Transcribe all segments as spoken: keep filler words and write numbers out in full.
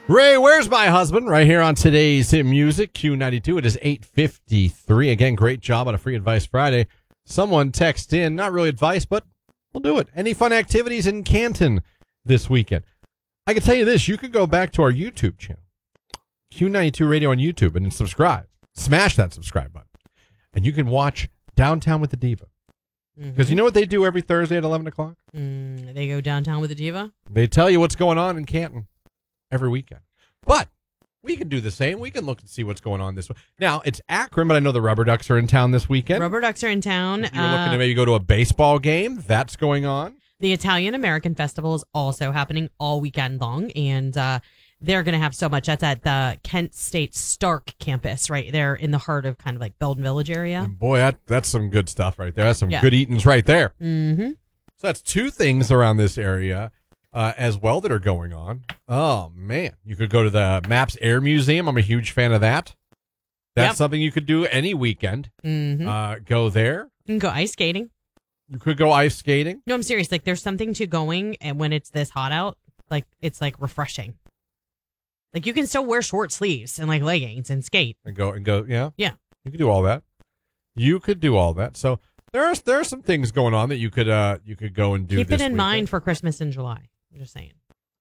Ray, where's my husband? Right here on today's Hit Music, Q ninety-two. It is eight fifty-three. Again, great job on a Free Advice Friday. Someone text in, not really advice, but we'll do it. Any fun activities in Canton this weekend? I can tell you this. You could go back to our YouTube channel, Q ninety-two Radio on YouTube, and subscribe. Smash that subscribe button. And you can watch Downtown with the Diva. Because mm-hmm. you know what they do every Thursday at eleven o'clock? Mm, they go downtown with the Diva? They tell you what's going on in Canton every weekend. But we can do the same. We can look and see what's going on this week. Now, it's Akron, but I know the Rubber Ducks are in town this weekend. Rubber Ducks are in town. If you're uh, looking to maybe go to a baseball game, that's going on. The Italian American Festival is also happening all weekend long, and uh, they're going to have so much. That's at the Kent State Stark campus, right there in the heart of kind of like Belden Village area. And boy, that, that's some good stuff right there. That's some yeah. good eatings right there. Mm-hmm. So that's two things around this area uh, as well that are going on. Oh, man. You could go to the Maps Air Museum. I'm a huge fan of that. That's yep. something you could do any weekend. Mm-hmm. Uh, go there. You can go ice skating. You could go ice skating. No, I'm serious. Like, there's something to going, and when it's this hot out, like, it's, like, refreshing. Like, you can still wear short sleeves and, like, leggings and skate. And go, and go, yeah? Yeah. You could do all that. You could do all that. So, there are, there are some things going on that you could uh you could go and do Keep this it in weekend. mind for Christmas in July. I'm just saying.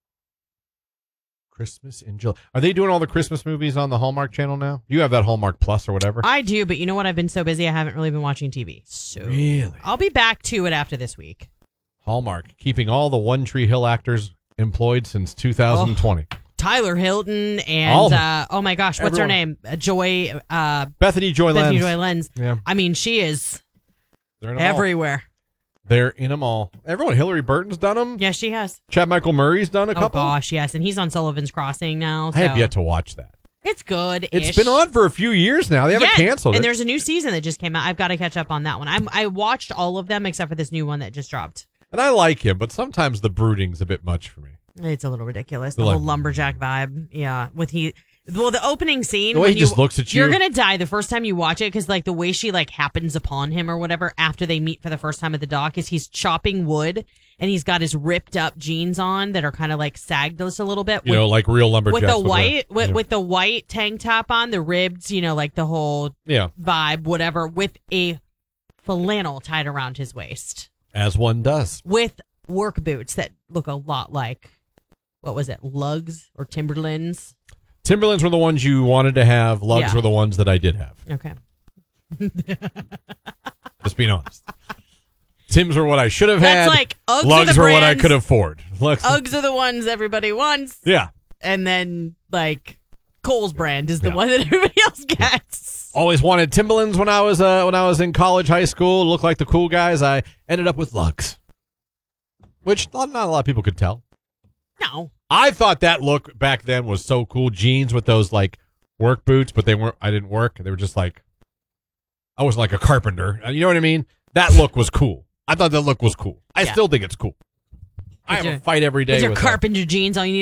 Christmas in July. Are they doing all the Christmas movies on the Hallmark Channel now? You have that Hallmark Plus or whatever? I do, but you know what? I've been so busy, I haven't really been watching T V. So really? I'll be back to it after this week. Hallmark, keeping all the One Tree Hill actors employed since two thousand twenty. Oh, Tyler Hilton and, uh, oh my gosh, what's Everyone. her name? Uh, Joy. Uh, Bethany Joy Bethany Lenz. Joy Lenz. Yeah. I mean, she is They're in everywhere. All. They're in them all. Everyone. Hillary Burton's done them. Yes, she has. Chad Michael Murray's done a oh, couple. Oh, gosh, yes. And he's on Sullivan's Crossing now. So. I have yet to watch that. It's good. It's been on for a few years now. They haven't yeah, canceled and it. there's a new season that just came out. I've got to catch up on that one. I'm, I watched all of them except for this new one that just dropped. And I like him, but sometimes the brooding's a bit much for me. It's a little ridiculous. The They're whole like, lumberjack vibe. Yeah. With he, well, the opening scene. The way when he you, just looks at you. You're going to die the first time you watch it because, like, the way she, like, happens upon him or whatever after they meet for the first time at the dock is he's chopping wood and he's got his ripped up jeans on that are kind of, like, sagged just a little bit. You with, know, like real lumberjacks. With the white, with, yeah. with the white tank top on, the ribbed, you know, like the whole yeah. vibe, whatever, with a flannel tied around his waist. As one does. With work boots that look a lot like, what was it, Lugs or Timberlands? Timberlands were the ones you wanted to have. Lugs yeah. were the ones that I did have. Okay. Just being honest. Timbs were what I should have That's had. like Uggs Lugs are the were what I brands. could afford. Lugs, Uggs are the ones everybody wants. Yeah. And then, like, Kohl's brand is the yeah. one that everybody else gets. Always wanted Timberlands when I was uh, when I was in college, high school. Looked like the cool guys. I ended up with Lugs, which not, not a lot of people could tell. No. I thought that look back then was so cool. Jeans with those like work boots, but they weren't. I didn't work. They were just like I was like a carpenter. You know what I mean? That look was cool. I thought that look was cool. I yeah. still think it's cool. I have your, a fight every day. With your with carpenter that. jeans, all you need